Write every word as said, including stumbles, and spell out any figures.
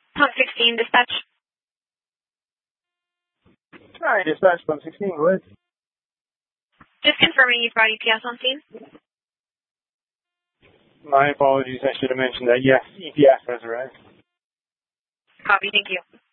Pump sixteen, dispatch. Hi, dispatch, pump sixteen, go ahead. Just confirming you've brought E P S on scene. My apologies, I should have mentioned that. Yes, E P S has arrived. Copy, thank you.